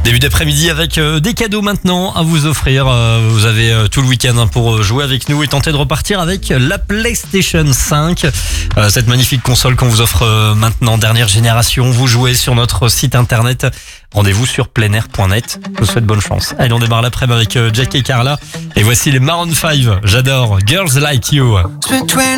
Début d'après-midi avec des cadeaux maintenant à vous offrir. Vous avez tout le week-end pour jouer avec nous et tenter de repartir avec la PlayStation 5. Cette magnifique console qu'on vous offre maintenant, dernière génération. Vous jouez sur notre site internet. Rendez-vous sur pleinair.net. Je vous souhaite bonne chance. Allez, on démarre l'après-midi avec Jack et Carla. Et voici les Maroon 5. J'adore. Girls Like You.